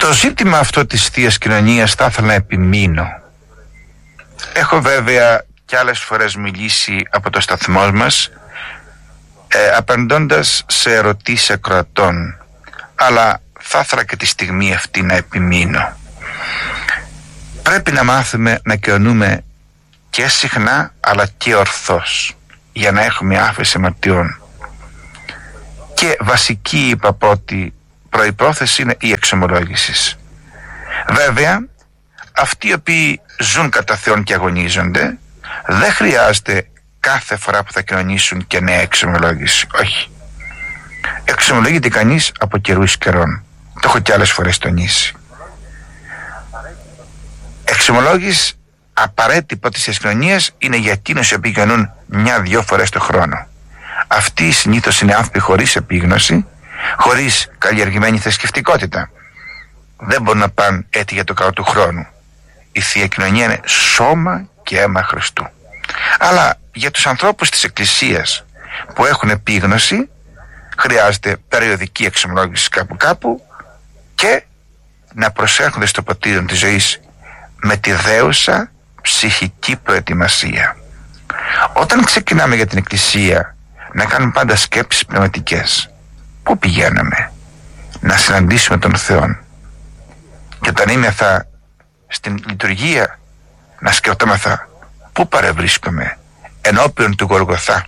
Στο ζήτημα αυτό της Θείας Κοινωνίας θα ήθελα να επιμείνω. Έχω βέβαια κι άλλες φορές μιλήσει από το σταθμό μας απαντώντας σε ερωτήσεις ακροατών, αλλά θα ήθελα και τη στιγμή αυτή να επιμείνω. Πρέπει να μάθουμε να κοινωνούμε και συχνά αλλά και ορθώς, για να έχουμε άφεση αμαρτιών. Και βασική, είπα, πρώτη προϋπόθεση είναι η εξομολόγηση. Βέβαια, αυτοί οι οποίοι ζουν κατά Θεόν και αγωνίζονται, δεν χρειάζεται κάθε φορά που θα κοινωνήσουν και νέα εξομολόγηση. Όχι. Εξομολογείται κανείς από καιρού εις καιρών. Το έχω και άλλες φορές τονίσει. Εξομολόγηση απαραίτητη υπόθεση της κοινωνίας είναι για εκείνους οι οποίοι κοινωνούν 1-2 φορές το χρόνο. Αυτοί συνήθως είναι άνθρωποι χωρίς επίγνωση, χωρίς καλλιεργημένη θρησκευτικότητα. Δεν μπορούν να πάνε έτσι για το καλό του χρόνου. Η Θεία Κοινωνία είναι σώμα και αίμα Χριστού. Αλλά για τους ανθρώπους της Εκκλησίας που έχουν επίγνωση, χρειάζεται περιοδική εξομολόγηση κάπου και να προσέρχονται στο ποτήριο της ζωής με τη δέουσα ψυχική προετοιμασία. Όταν ξεκινάμε για την Εκκλησία να κάνουμε πάντα σκέψεις πνευματικές. Πού πηγαίναμε? Να συναντήσουμε τον Θεό. Και όταν είμεθα στην λειτουργία, να σκεφτόμεθα πού παρευρίσκομαι? Ενώπιον του Γολγοθά.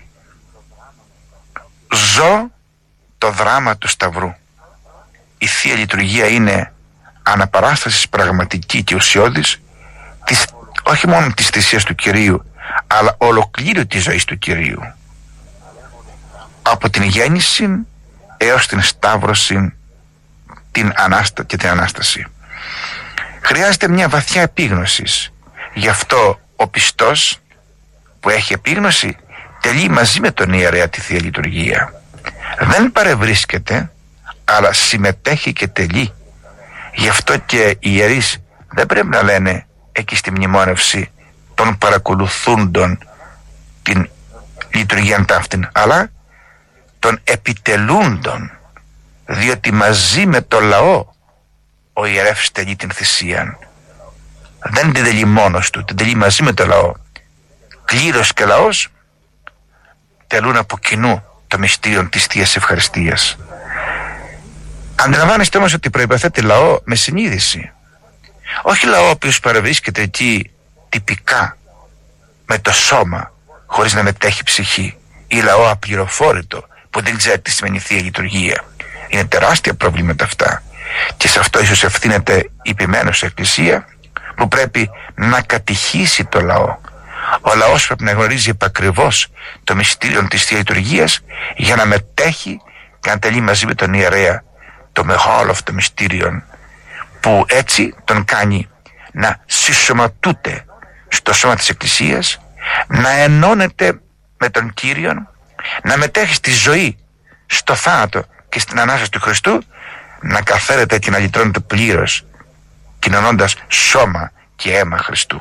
Ζω το δράμα του Σταυρού. Η Θεία Λειτουργία είναι αναπαράσταση πραγματική και ουσιώδης όχι μόνο της θυσίας του Κυρίου, αλλά ολοκλήρου της ζωής του Κυρίου. Από την γέννηση έως την σταύρωση και την Ανάσταση. Χρειάζεται μια βαθιά επίγνωση. Γι' αυτό ο πιστός που έχει επίγνωση τελεί μαζί με τον ιερέα τη Θεία Λειτουργία. Δεν παρευρίσκεται, αλλά συμμετέχει και τελεί. Γι' αυτό και οι ιερείς δεν πρέπει να λένε εκεί στη μνημόνευση των παρακολουθούντων την λειτουργία ταύτην, αλλά των επιτελούντων, διότι μαζί με το λαό ο ιερεύς τελεί την θυσία. Δεν την τελεί μόνος του, την τελεί μαζί με το λαό. Κλήρος και λαός τελούν από κοινού το μυστήριο της Θείας Ευχαριστίας. Αντιλαμβάνεστε όμως ότι προϋποθέτει λαό με συνείδηση. Όχι λαό ο οποίος παρευρίσκεται εκεί τυπικά με το σώμα χωρίς να μετέχει ψυχή, ή λαό απληροφόρητο που δεν ξέρει τι σημαίνει Θεία Λειτουργία. Είναι τεράστια προβλήματα αυτά, και σε αυτό ίσως ευθύνεται η ποιμένος Εκκλησία, που πρέπει να κατηχήσει το λαό. Ο λαός πρέπει να γνωρίζει επακριβώς το μυστήριο της Θείας Λειτουργίας για να μετέχει και να τελεί μαζί με τον ιερέα το μεγάλο αυτό μυστήριο, που έτσι τον κάνει να συσσωματούται στο σώμα της Εκκλησίας, να ενώνεται με τον Κύριον, να μετέχει στη ζωή, στο θάνατο και στην Ανάσταση του Χριστού, να καθαίρεται και να λυτρώνεται πλήρως, κοινωνώντας σώμα και αίμα Χριστού.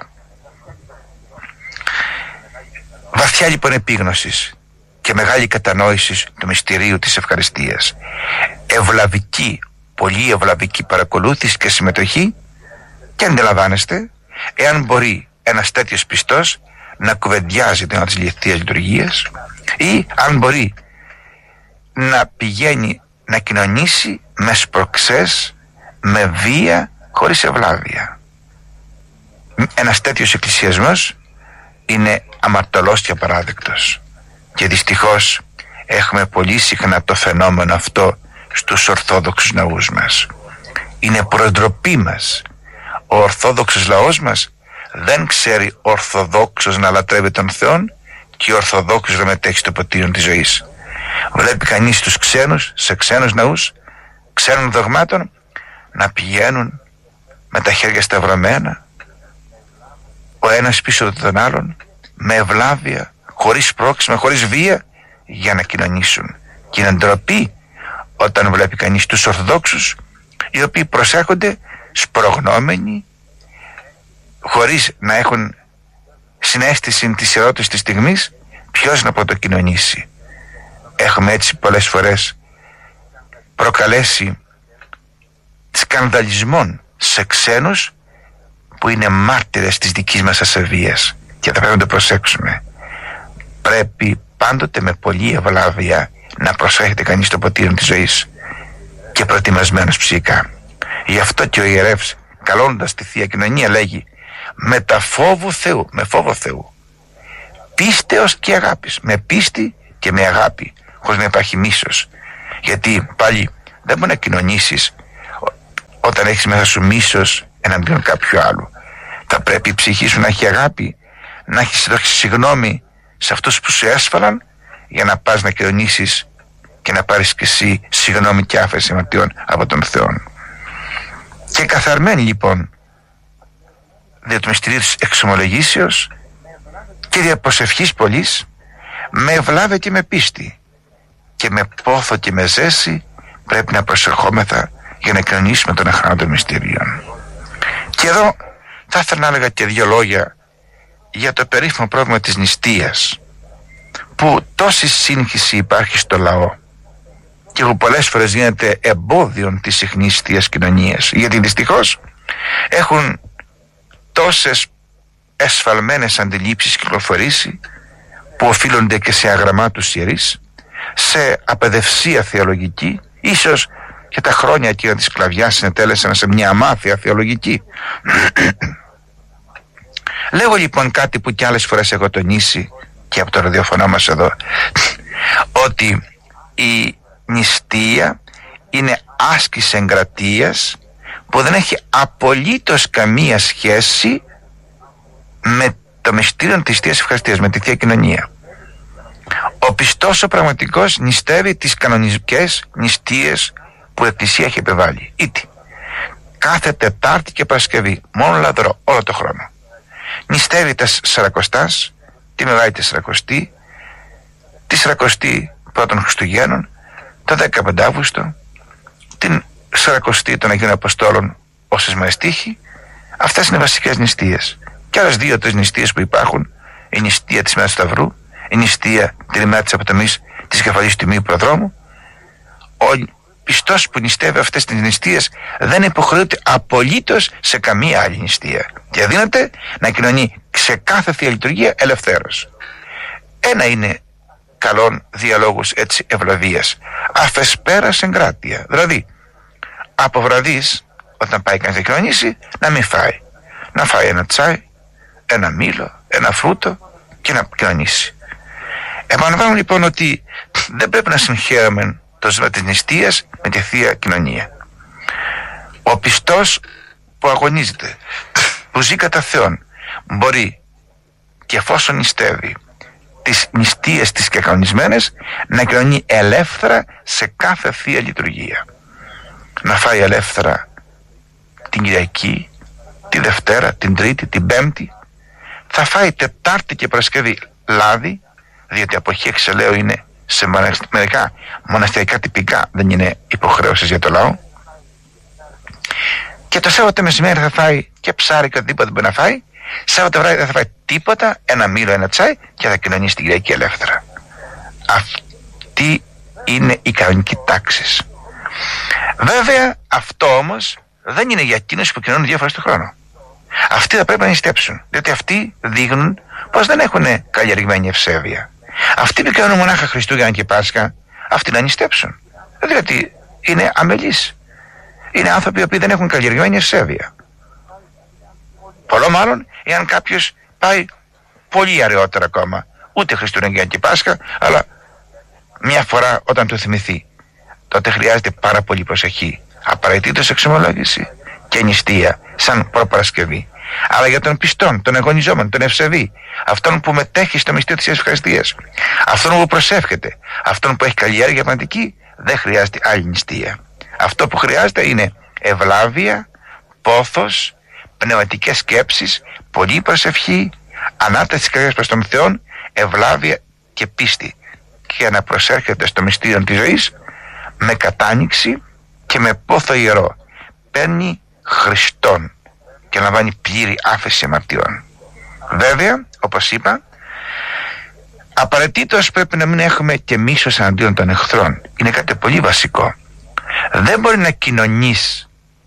Βαθιά λοιπόν επίγνωσης και μεγάλη κατανόηση του μυστηρίου της ευχαριστίας, ευλαβική, πολύ ευλαβική παρακολούθηση και συμμετοχή, και αντιλαμβάνεστε, εάν μπορεί ένας τέτοιος πιστός να κουβεντιάζει την ώρα της Θείας Λειτουργίας, ή αν μπορεί να πηγαίνει να κοινωνήσει με σπροξές, με βία, χωρίς ευλάβεια. Ένας τέτοιος εκκλησιασμός είναι αμαρτωλός και απαράδεκτος, και δυστυχώς έχουμε πολύ συχνά το φαινόμενο αυτό στους ορθόδοξους ναούς μας. Είναι προτροπή μας. Ο ορθόδοξος λαός μας δεν ξέρει ορθοδόξος να λατρεύει τον Θεόν και ορθοδόξος να μετέχει στο ποτήριο της ζωής. Βλέπει κανείς τους ξένους σε ξένους ναούς, ξένων δογμάτων, να πηγαίνουν με τα χέρια σταυρωμένα, ο ένας πίσω τον άλλον, με ευλάβεια, χωρίς πρόξημα, χωρίς βία, για να κοινωνήσουν. Και είναι ντροπή όταν βλέπει κανείς τους Ορθοδόξους, οι οποίοι προσέχονται σπρογνώμενοι, χωρίς να έχουν συναίσθηση της ερώτησης της στιγμής, ποιος να πρωτοκοινωνήσει. Έχουμε έτσι πολλές φορές προκαλέσει τις σκανδαλισμών σε ξένους που είναι μάρτυρες της δικής μας ασεβίας, και θα πρέπει να το προσέξουμε. Πρέπει πάντοτε με πολλή ευλάβεια να προσέχετε κανείς το ποτήρι της ζωής και προετοιμασμένος ψυχικά. Γι' αυτό και ο ιερεύς, καλώντας τη Θεία Κοινωνία, λέγει με τα φόβου Θεού, με φόβο Θεού, πίστεως και αγάπης, με πίστη και με αγάπη, χωρίς να υπάρχει μίσος. Γιατί πάλι δεν μπορεί να κοινωνήσεις όταν έχεις μέσα σου μίσος εναντίον κάποιου άλλου. Θα πρέπει η ψυχή σου να έχει αγάπη, να έχεις δώσει συγγνώμη σε αυτούς που σου έσφαλαν, για να πας να κοινωνήσεις και να πάρεις και εσύ συγγνώμη και άφεση αμαρτιών από τον Θεό. Και καθαρμένη λοιπόν δια του μυστηρίου της εξομολογήσεως και δια προσευχής πολλής, με ευλάβεια και με πίστη και με πόθο και με ζέση πρέπει να προσευχόμεθα για να κοινωνήσουμε τον αχρόνο των μυστηρίων. Και εδώ θα ήθελα να έλεγα και δύο λόγια για το περίφημο πρόβλημα της νηστείας, που τόση σύγχυση υπάρχει στο λαό και που πολλές φορές γίνεται εμπόδιον της συχνής θείας κοινωνίας, γιατί δυστυχώς έχουν τόσες εσφαλμένες αντιλήψεις κυκλοφορήσει, που οφείλονται και σε αγραμμάτους ιερείς, σε απαιδευσία θεολογική, ίσως και τα χρόνια εκείνα της σκλαβιάς συνετέλεσαν σε μια αμάθεια θεολογική. Λέγω λοιπόν κάτι που κι άλλες φορές έχω τονίσει και από το ραδιοφωνό μας εδώ, ότι η νηστεία είναι άσκηση εγκρατείας που δεν έχει απολύτως καμία σχέση με το μυστήριο της Θείας Ευχαριστίας, με τη Θεία Κοινωνία. Ο πιστός ο πραγματικός νηστεύει τις κανονικές νηστείες που η Εκκλησία έχει επιβάλει. Είτε κάθε Τετάρτη και Παρασκευή, μόνο λαδρό, όλο το χρόνο. Νηστεύει τα Σαρακοστάς, τη Μεγάλη Τεσσαρακοστή, τη Σαρακοστή πρώτων Χριστουγέννων, το 15 Αύγουστο, την Σαρακοστή των Αγίων Αποστόλων, όσες μέρες τύχει. Αυτές είναι οι βασικές νηστείες. Και άλλες δύο-τρεις νηστείες που υπάρχουν: η νηστεία της ημέρας του Σταυρού, η νηστεία την ημέρα της αποτομής της κεφαλής του Τιμίου Προδρόμου. Ο πιστός που νηστεύει αυτές τις νηστείες δεν υποχρεούται απολύτως σε καμία άλλη νηστεία και δύναται να κοινωνεί σε κάθε Θεία Λειτουργία ελευθέρως. Ένα είναι καλών διαλόγους έτσι ευλαβίας, αφεσπέρας εγκράτεια, δηλαδή από βραδείς όταν πάει κανείς να κοινωνήσει να μην φάει, να φάει ένα τσάι, ένα μήλο, ένα φρούτο και να κοινωνήσει. Επαναλαμβάνω λοιπόν ότι δεν πρέπει να συγχαίρουμε το ζήτημα της νηστείας με τη Θεία Κοινωνία. Ο πιστός που αγωνίζεται, που ζει κατά Θεόν, μπορεί και εφόσον νηστεύει τις νηστείες τις και κανονισμένες, να κοινωνεί ελεύθερα σε κάθε Θεία Λειτουργία. Να φάει ελεύθερα την Κυριακή, τη Δευτέρα, την Τρίτη, την Πέμπτη. Θα φάει Τετάρτη και Παρασκευή λάδι, διότι από εκεί εξελαίω είναι σε μερικά μοναστηρικά τυπικά, δεν είναι υποχρέωσης για το λαό. Και το Σάββατο μεσημέρι θα φάει και ψάρι και οτιδήποτε μπορεί να φάει. Σάββατο βράδυ δεν θα φάει τίποτα, ένα μήλο, ένα τσάι, και θα κοινωνήσει την Κυριακή ελεύθερα. Αυτή είναι η κανονική τάξη. Βέβαια αυτό όμως δεν είναι για εκείνους που κοινωνούν 2 φορές το χρόνο. Αυτοί θα πρέπει να νηστέψουν, διότι αυτοί δείχνουν πως δεν έχουν καλλιεργημένη ευσέβεια. Αυτοί που κάνουν μονάχα Χριστούγεννα και Πάσχα, αυτοί να νηστέψουν, διότι είναι αμελείς. Είναι άνθρωποι οι οποίοι δεν έχουν καλλιεργημένη ευσέβεια. Πολλό μάλλον εάν κάποιος πάει πολύ αραιότερα ακόμα, ούτε Χριστούγεννα και Πάσχα, αλλά μια φορά όταν του θυμηθεί, τότε χρειάζεται πάρα πολύ προσοχή. Απαραίτητος εξομολόγηση και νηστεία σαν προπαρασκευή. Αλλά για τον πιστόν, τον αγωνιζόμενο, τον ευσεβή, αυτόν που μετέχει στο μυστήριο της Ευχαριστίας, αυτόν που προσεύχεται, αυτόν που έχει καλλιέργεια πνευματική, δεν χρειάζεται άλλη νηστεία. Αυτό που χρειάζεται είναι ευλάβεια, πόθος, πνευματικές σκέψεις, πολλή προσευχή, ανάταση της καρδιάς προς τον Θεό, ευλάβεια και πίστη, και να προσέρχεται στο μυστήριο της ζωής με κατάνοιξη και με πόθο ιερό. Παίρνει Χριστόν και λαμβάνει πλήρη άφεση αμαρτιών. Βέβαια, όπως είπα, απαραίτητος πρέπει να μην έχουμε και μίσος εναντίον των εχθρών. Είναι κάτι πολύ βασικό. Δεν μπορεί να κοινωνείς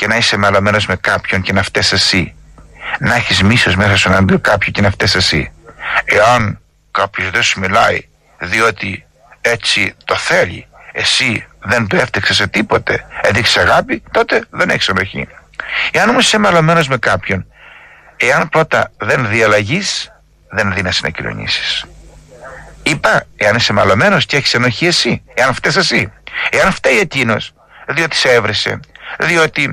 και να είσαι μαλωμένος με κάποιον και να φταίς εσύ, να έχεις μίσος μέσα στον άντρα κάποιου και να φταίς εσύ, εάν κάποιος δεν σου μιλάει διότι έτσι το θέλει, εσύ δεν το έφτιαξες σε τίποτε, έδειξες αγάπη, τότε δεν έχεις ενοχή. Εάν όμως είσαι μαλωμένος με κάποιον, εάν πρώτα δεν διαλλαγείς, δεν δίνεσαι να κοινωνήσεις. Είπα, εάν είσαι μαλωμένος και έχεις ενοχή εσύ, εάν φταίς εσύ, εάν φταίει εκείνος διότι σε έβρισε, διότι